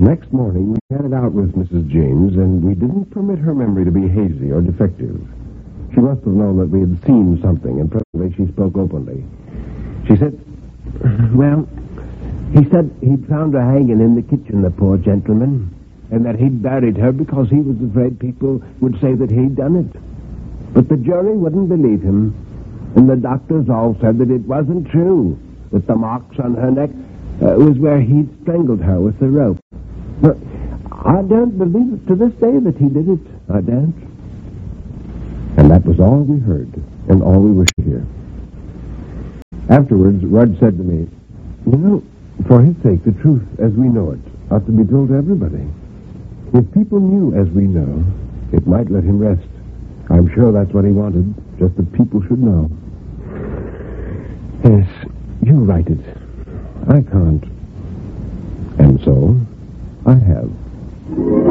Next morning, we headed out with Mrs. James, and we didn't permit her memory to be hazy or defective. She must have known that we had seen something, and presently she spoke openly. She said, Well, he said he'd found her hanging in the kitchen, the poor gentleman, and that he'd buried her because he was afraid people would say that he'd done it. But the jury wouldn't believe him, and the doctors all said that it wasn't true, that the marks on her neck was where he'd strangled her with the rope. But I don't believe it to this day that he did it. I don't. And that was all we heard, and all we wished to hear. Afterwards, Rudd said to me, You know, for his sake, the truth as we know it ought to be told to everybody. If people knew as we know, it might let him rest. I'm sure that's what he wanted, just that people should know. Yes, you write it. I can't. And so, I have.